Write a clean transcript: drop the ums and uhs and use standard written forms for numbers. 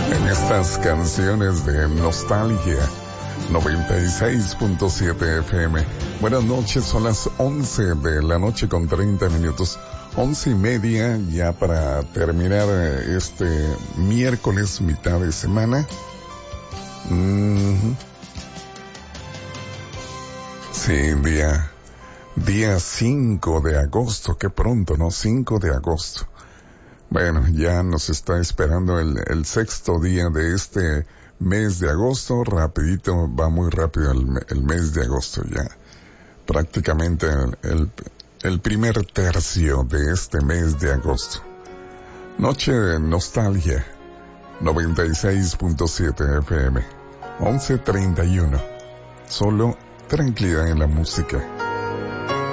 En estas canciones de nostalgia. 96.7 FM. Buenas noches, son las 11 de la noche con 30 minutos. 11:30 ya para terminar este miércoles, mitad de semana. Sí, día 5 de agosto, qué pronto, ¿no? 5 de agosto. Bueno, ya nos está esperando el sexto día de este mes de agosto. Rapidito, va muy rápido el mes de agosto ya. Prácticamente el primer tercio de este mes de agosto. Noche de nostalgia. 96.7 FM. 11:31. Solo tranquilidad en la música.